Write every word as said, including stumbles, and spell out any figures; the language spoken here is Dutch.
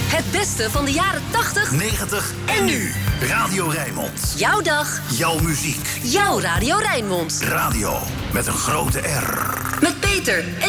Het beste van de jaren tachtig, negentig en nu. Radio Rijnmond. Jouw dag. Jouw muziek. Jouw Radio Rijnmond. Radio met een grote R. Met Peter